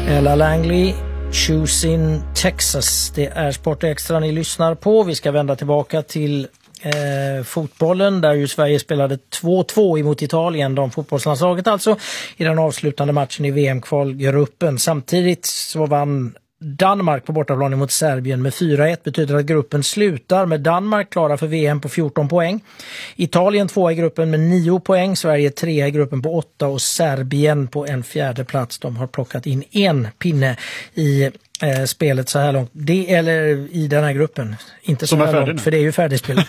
Ella Langley, Choosing Texas. Det är Sport Extra ni lyssnar på. Vi ska vända tillbaka till fotbollen där ju Sverige spelade 2-2 emot Italien, de fotbollslandslaget alltså, i den avslutande matchen i VM-kvalgruppen. Samtidigt så vann Danmark på bortaplan mot Serbien med 4-1, betyder att gruppen slutar med Danmark klara för VM på 14 poäng. Italien 2 i gruppen med 9 poäng, Sverige 3 i gruppen på 8 och Serbien på en fjärde plats. De har plockat in en pinne i spelet så här långt. Eller i den här gruppen. Inte så här långt, för det är ju färdigspelat.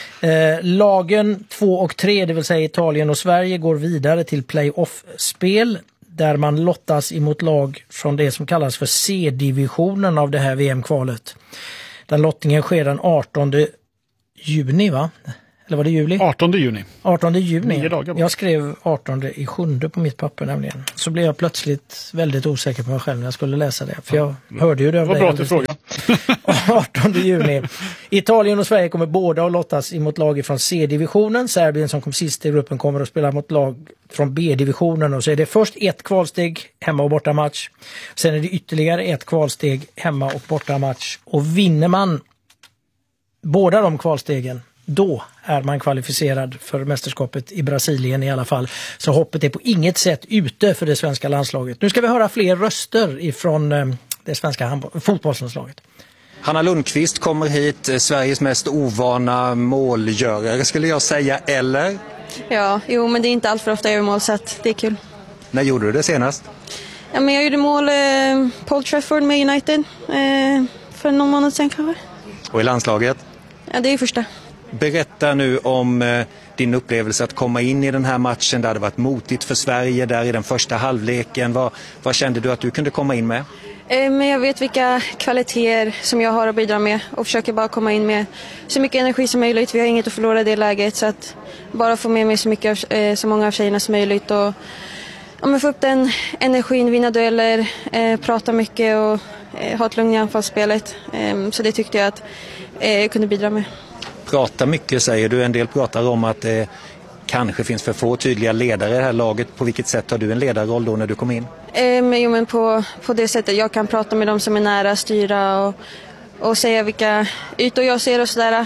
Lagen 2 och 3, det vill säga Italien och Sverige, går vidare till playoff-spel där man lottas emot lag från det som kallas för C-divisionen av det här VM-kvalet. Den lottningen sker den 18 juni, va? Eller var det juli? 18 juni. 18 juni. 9 dagar. Jag skrev 18/7 på mitt papper nämligen. Så blev jag plötsligt väldigt osäker på mig själv när jag skulle läsa det. För jag hörde ju det av dig. Vad bra att du frågar. 18 juni. Italien och Sverige kommer båda att lottas emot lag från C-divisionen. Serbien som kom sist i gruppen kommer att spela mot lag från B-divisionen. Och så är det först ett kvalsteg hemma- och bortamatch. Sen är det ytterligare ett kvalsteg hemma- och bortamatch. Och vinner man båda de kvalstegen, då är man kvalificerad för mästerskapet i Brasilien i alla fall. Så hoppet är på inget sätt ute för det svenska landslaget. Nu ska vi höra fler röster ifrån det svenska fotbollslandslaget. Hanna Lundqvist kommer hit, Sveriges mest ovana målgörare skulle jag säga, eller? Ja, men det är inte allt för ofta jag gör mål, så att det är kul. När gjorde du det senast? Ja, men jag gjorde mål på Old Trafford med United för någon månad sedan kanske. Och i landslaget? Ja, det är första. Berätta nu om din upplevelse att komma in i den här matchen. Det hade varit motigt för Sverige där i den första halvleken. Vad kände du att du kunde komma in med? Men jag vet vilka kvaliteter som jag har att bidra med och försöker bara komma in med så mycket energi som möjligt. Vi har inget att förlora i det läget, så att bara få med mig så många av tjejerna som möjligt och få upp den energin, vinna dueller, prata mycket och ha ett lugn i anfallsspelet. Så det tyckte jag att jag kunde bidra med. Prata mycket säger du. En del pratar om att det kanske finns för få tydliga ledare i det här laget. På vilket sätt har du en ledarroll då när du kom in? Men på det sättet jag kan prata med dem som är nära, styra och säga vilka ytor jag ser och sådär.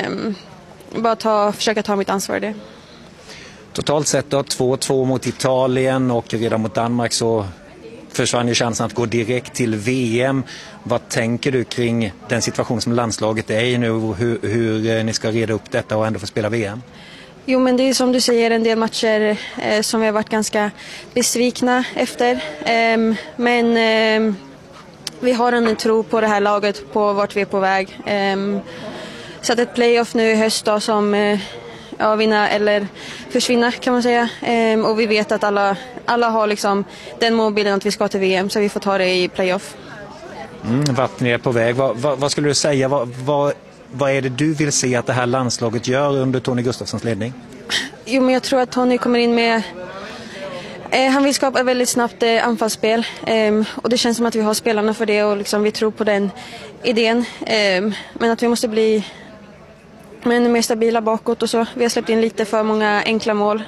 Försöka ta mitt ansvar i det. Totalt sett då 2-2 mot Italien och redan mot Danmark så försvann ju chansen att gå direkt till VM. Vad tänker du kring den situation som landslaget är i nu och hur ni ska reda upp detta och ändå få spela VM? Jo, men det är som du säger en del matcher som vi har varit ganska besvikna efter. Men vi har en tro på det här laget, på vart vi är på väg. Så att ett playoff nu i höst då, som vinna eller försvinna kan man säga. Och vi vet att alla har liksom den målbilden att vi ska till VM, så vi får ta det i playoff. Vattnet är på väg. Vad skulle du säga? Vad är det du vill se att det här landslaget gör under Tony Gustafssons ledning? Jo, men jag tror att Tony kommer in med han vill skapa väldigt snabbt anfallsspel. Och det känns som att vi har spelarna för det och liksom vi tror på den idén. Men att vi måste bli ännu mer stabila bakåt och så. Vi har släppt in lite för många enkla mål.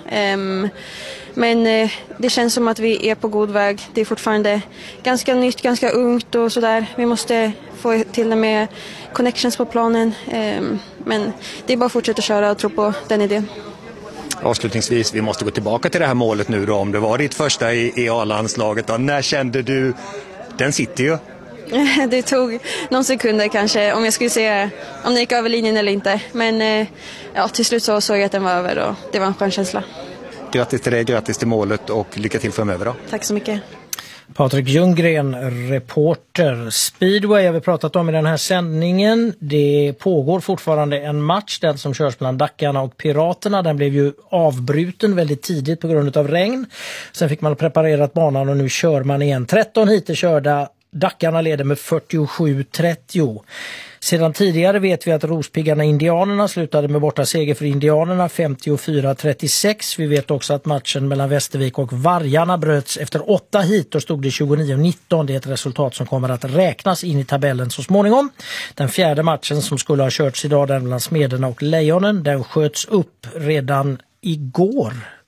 Men det känns som att vi är på god väg. Det är fortfarande ganska nytt, ganska ungt och sådär. Vi måste få till det med connections på planen. Men det är bara att fortsätta köra och tro på den idén. Avslutningsvis, vi måste gå tillbaka till det här målet nu då. Om det var ditt första i A-landslaget då. När kände du, den sitter ju? Det tog någon sekunder kanske om jag skulle se om det gick över linjen eller inte. Men till slut så såg jag att den var över och det var en skön känsla. Grattis till dig, grattis till målet och lycka till framöver då. Tack så mycket. Patrik Ljunggren, reporter. Speedway har vi pratat om i den här sändningen. Det pågår fortfarande en match, den som körs bland Dackarna och Piraterna. Den blev ju avbruten väldigt tidigt på grund av regn. Sen fick man preparerat banan och nu kör man igen. 13 heater körda. Dackarna leder med 47-30. Sedan tidigare vet vi att Rospiggarna Indianerna slutade med borta seger för Indianerna 54-36. Vi vet också att matchen mellan Västervik och Vargarna bröts efter 8 hit och stod det 29-19. Det är ett resultat som kommer att räknas in i tabellen så småningom. Den fjärde matchen som skulle ha körts idag, den mellan Smederna och Lejonen, den sköts upp redan igår.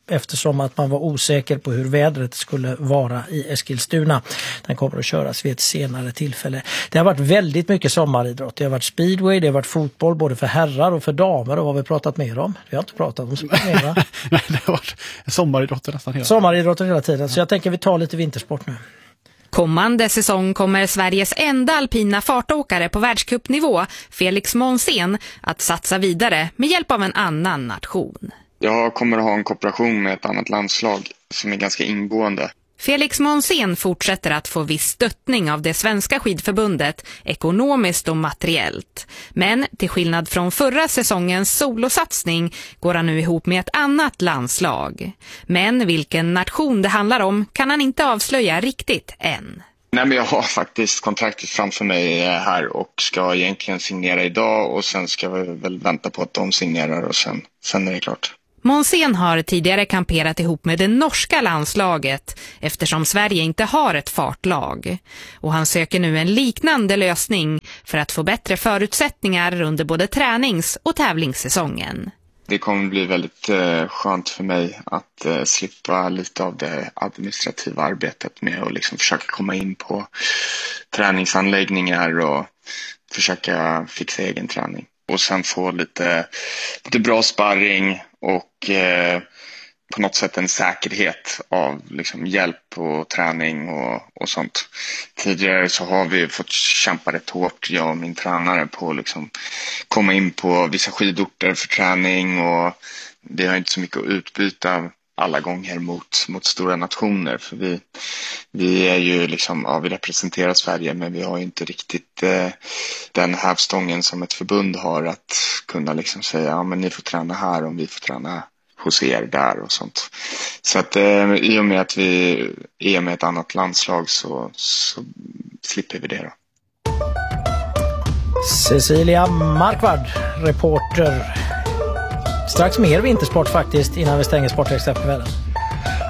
eftersom att man var osäker på hur vädret skulle vara i Eskilstuna. Den kommer att köras vid ett senare tillfälle. Det har varit väldigt mycket sommaridrott. Det har varit speedway, det har varit fotboll både för herrar och för damer. Och vad har vi pratat mer om? Vi har inte pratat om så mycket mer, va? Nej, det har varit sommaridrott nästan hela tiden. Sommaridrott hela tiden, så jag tänker vi tar lite vintersport nu. Kommande säsong kommer Sveriges enda alpina fartåkare på världscupnivå, Felix Monsén, att satsa vidare med hjälp av en annan nation. Jag kommer att ha en kooperation med ett annat landslag som är ganska ingående. Felix Monsén fortsätter att få viss stöttning av det svenska skidförbundet, ekonomiskt och materiellt. Men till skillnad från förra säsongens solosatsning går han nu ihop med ett annat landslag. Men vilken nation det handlar om kan han inte avslöja riktigt än. Nej, men jag har faktiskt kontraktet framför mig här och ska egentligen signera idag och sen ska vi väl vänta på att de signerar och sen är det klart. Monsén har tidigare kamperat ihop med det norska landslaget eftersom Sverige inte har ett fartlag. Och han söker nu en liknande lösning för att få bättre förutsättningar under både tränings- och tävlingssäsongen. Det kommer bli väldigt skönt för mig att slippa lite av det administrativa arbetet med att liksom försöka komma in på träningsanläggningar och försöka fixa egen träning. Och sen få lite bra sparring och på något sätt en säkerhet av liksom hjälp och träning och sånt. Tidigare så har vi fått kämpa rätt hårt, jag och min tränare, på liksom komma in på vissa skidorter för träning, och vi har inte så mycket att utbyta alla gånger mot stora nationer, för vi är ju liksom, vi representerar Sverige, men vi har ju inte riktigt den hävstången som ett förbund har att kunna liksom säga, men ni får träna här om vi får träna hos er där och sånt. Så att i och med att vi är med ett annat landslag så slipper vi det då. Cecilia Markvard, reporter. Strax mer vintersport faktiskt innan vi stänger Sportextra på kvällen.